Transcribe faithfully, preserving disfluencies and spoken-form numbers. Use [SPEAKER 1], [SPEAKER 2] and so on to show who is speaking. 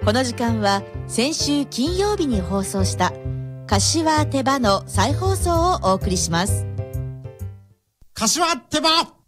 [SPEAKER 1] この時間は先週金曜日に放送した柏手羽の再放送をお送りします。
[SPEAKER 2] 柏手羽